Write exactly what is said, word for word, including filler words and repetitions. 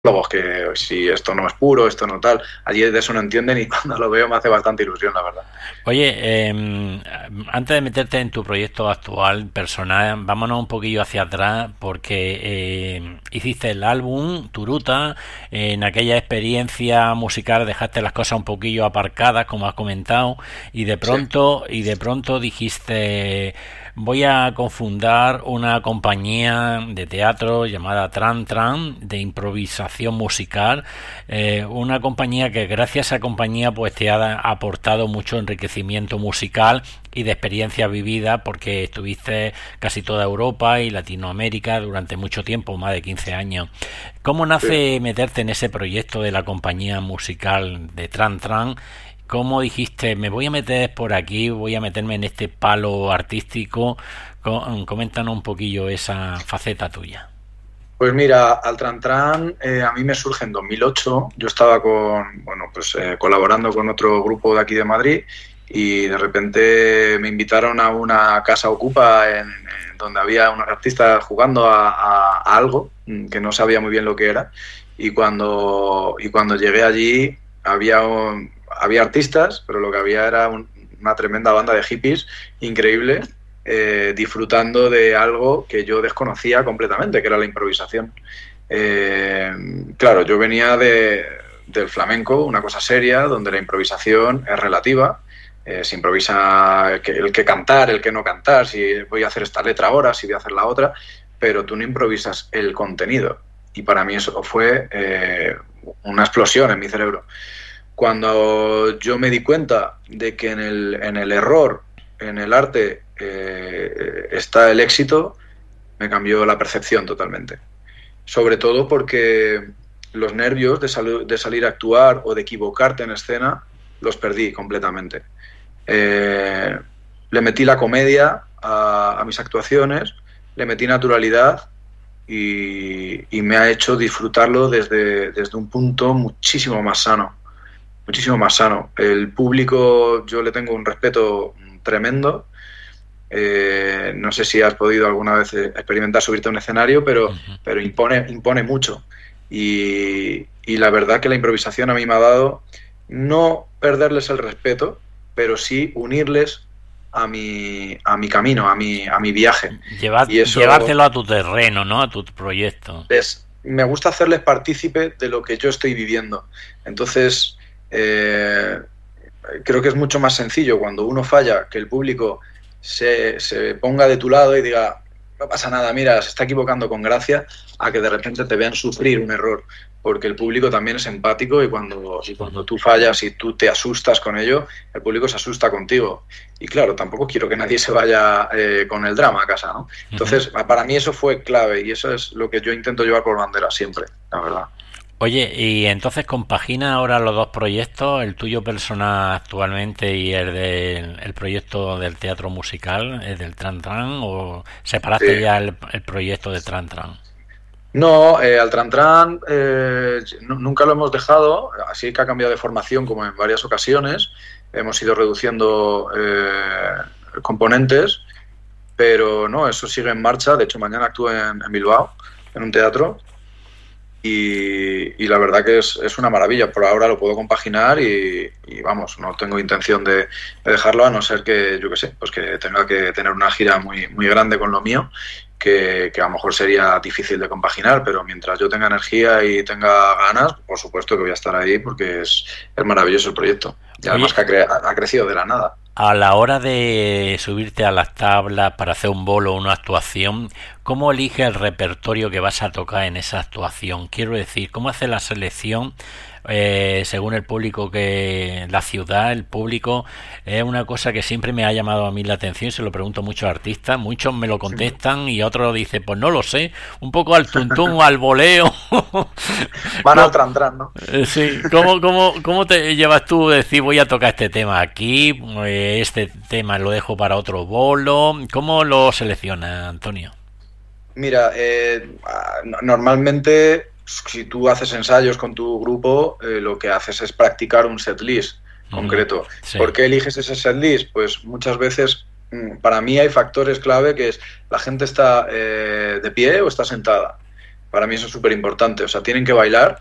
que si esto no es puro, esto no tal, allí de eso no entienden y cuando lo veo me hace bastante ilusión, la verdad. Oye, eh, antes de meterte en tu proyecto actual, personal, vámonos un poquillo hacia atrás porque eh, hiciste el álbum Turuta, eh, en aquella experiencia musical dejaste las cosas un poquillo aparcadas, como has comentado, y de Sí, pronto, y de pronto dijiste, voy a confundar una compañía de teatro llamada Tran Tran, de improvisación musical, eh, una compañía que gracias a esa compañía pues te ha aportado mucho enriquecimiento musical y de experiencia vivida, porque estuviste casi toda Europa y Latinoamérica durante mucho tiempo, más de quince años. ¿Cómo sí. nace meterte en ese proyecto de la compañía musical de Tran Tran? ¿Cómo dijiste, me voy a meter por aquí, voy a meterme en este palo artístico? Coméntanos un poquillo esa faceta tuya. Pues mira, al Tran Tran eh, a mí me surge en dos mil ocho. Yo estaba con, bueno, pues eh, colaborando con otro grupo de aquí de Madrid y de repente me invitaron a una casa ocupa en, en donde había unos artistas jugando a, a, a algo que no sabía muy bien lo que era. Y cuando, y cuando llegué allí había, un, había artistas, pero lo que había era un, una tremenda banda de hippies increíble. Eh, disfrutando de algo que yo desconocía completamente, que era la improvisación. Eh, claro, yo venía de, del flamenco, una cosa seria, donde la improvisación es relativa. Eh, se improvisa el que, el que cantar, el que no cantar, si voy a hacer esta letra ahora, si voy a hacer la otra, pero tú no improvisas el contenido. Y para mí eso fue eh, una explosión en mi cerebro. Cuando yo me di cuenta de que en el, en el error, en el arte, eh, está el éxito, me cambió la percepción totalmente. Sobre todo porque los nervios de, sal de salir a actuar o de equivocarte en escena los perdí completamente. Eh, le metí la comedia a, a mis actuaciones, le metí naturalidad y, y me ha hecho disfrutarlo desde, desde un punto muchísimo más sano. Muchísimo más sano. El público, yo le tengo un respeto tremendo. Eh, no sé si has podido alguna vez experimentar subirte a un escenario, pero, Uh-huh. pero impone, impone mucho. Y, y la verdad que la improvisación a mí me ha dado no perderles el respeto, pero sí unirles a mi, a mi camino, a mi, a mi viaje. Llevar, Y eso llevárselo a tu terreno, ¿no? A tu proyecto. les, me gusta hacerles partícipe de lo que yo estoy viviendo. Entonces, eh, creo que es mucho más sencillo cuando uno falla, que el público se, se ponga de tu lado y diga, no pasa nada, mira, se está equivocando con gracia, a que de repente te vean sufrir un error, porque el público también es empático y cuando, y cuando tú fallas y tú te asustas con ello, el público se asusta contigo. Y claro, tampoco quiero que nadie se vaya eh, con el drama a casa, ¿no? Entonces, para mí eso fue clave y eso es lo que yo intento llevar por bandera siempre, la verdad. Oye, y entonces compagina ahora los dos proyectos, el tuyo personal actualmente y el del el proyecto del teatro musical, el del Tran Tran, o Sí. separaste ya el, el proyecto de Tran Tran? No, eh, al Tran Tran eh, nunca lo hemos dejado, así que ha cambiado de formación como en varias ocasiones. Hemos ido reduciendo eh, componentes, pero no, eso sigue en marcha. De hecho, mañana actúo en, en Bilbao, en un teatro, y, y la verdad que es, es una maravilla. Por ahora lo puedo compaginar y, y vamos, no tengo intención de, de dejarlo, a no ser que, yo qué sé, pues que tenga que tener una gira muy, muy grande con lo mío. Que, que a lo mejor sería difícil de compaginar, pero mientras yo tenga energía y tenga ganas, por supuesto que voy a estar ahí porque es, es maravilloso el proyecto. Y además Oye, que ha, cre ha crecido de la nada. a la hora de subirte a las tablas para hacer un bolo o una actuación, ¿cómo eliges el repertorio que vas a tocar en esa actuación? Quiero decir, ¿cómo hace la selección eh, según el público, que la ciudad, el público? Es una cosa que siempre me ha llamado a mí la atención, se lo pregunto a muchos artistas, muchos me lo contestan y otros dicen, pues no lo sé, un poco al tuntún o al voleo. Van al Tran Tran, ¿no? Sí, ¿cómo, cómo, ¿cómo te llevas tú de decir voy a tocar este tema aquí, eh, este tema lo dejo para otro bolo? ¿Cómo lo selecciona, Antonio? Mira, eh, normalmente si tú haces ensayos con tu grupo, eh, lo que haces es practicar un set list Uh-huh. concreto. Sí. ¿Por qué eliges ese set list? Pues muchas veces, para mí hay factores clave, que es la gente está eh, de pie o está sentada. Para mí eso es súper importante. O sea, tienen que bailar